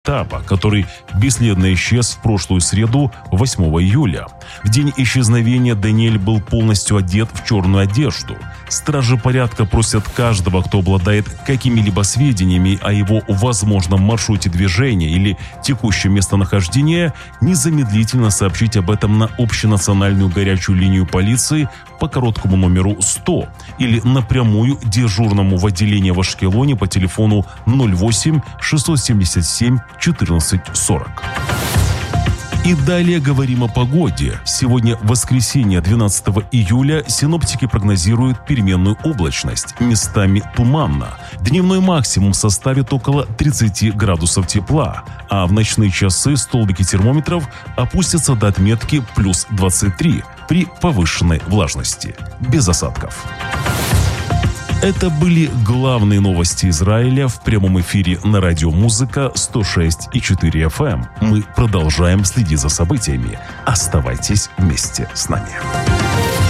Таба, который бесследно исчез в прошлую среду, 8 июля. В день исчезновения Даниэль был полностью одет в черную одежду. Стражи порядка просят каждого, кто обладает какими-либо сведениями о его возможном маршруте движения или текущем местонахождении, незамедлительно сообщить об этом на общенациональную горячую линию полиции по короткому номеру 100 или напрямую дежурному в отделении в Ашкелоне по телефону 08 677 1440. И далее говорим о погоде. Сегодня, воскресенье, 12 июля, синоптики прогнозируют переменную облачность, местами туманно. Дневной максимум составит около 30 градусов тепла, а в ночные часы столбики термометров опустятся до отметки плюс 23 при повышенной влажности. Без осадков. Это были главные новости Израиля в прямом эфире на радио «Музыка» 106,4 FM. Мы продолжаем следить за событиями. Оставайтесь вместе с нами.